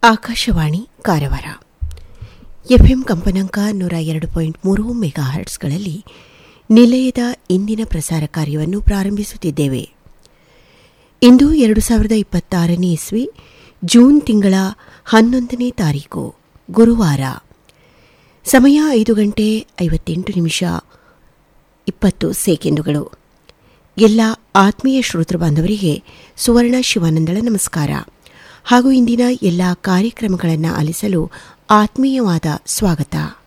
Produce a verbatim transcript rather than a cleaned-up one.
Akashvani Karwar FM ಕಂಪನಾಂಕ ನೂರ ಎರಡು ಪಾಯಿಂಟ್ ಮೂರು ಮೆಗಾ ಹರ್ಟ್ಸ್ಗಳಲ್ಲಿ ನಿಲಯದ ಇಂದಿನ ಪ್ರಸಾರ ಕಾರ್ಯವನ್ನು ಪ್ರಾರಂಭಿಸುತ್ತಿದ್ದೇವೆ. ಇಂದು ಎರಡು ಸಾವಿರದ ಇಪ್ಪತ್ತಾರನೇ ಇಸ್ವಿ ಜೂನ್ ತಿಂಗಳ ಹನ್ನೊಂದನೇ ತಾರೀಕು ಗುರುವಾರ. ಸಮಯ ಐದು ಗಂಟೆ ಐವತ್ತೆಂಟು ನಿಮಿಷ ಇಪ್ಪತ್ತು ಸೆಕೆಂಡುಗಳು. ಎಲ್ಲ ಆತ್ಮೀಯ ಶ್ರೋತೃ ಬಾಂಧವರಿಗೆ ಸುವರ್ಣ ಶಿವಾನಂದಳ ನಮಸ್ಕಾರ ಹಾಗೂ ಇಂದಿನ ಎಲ್ಲ ಕಾರ್ಯಕ್ರಮಗಳನ್ನು ಆಲಿಸಲು ಆತ್ಮೀಯವಾದ ಸ್ವಾಗತ.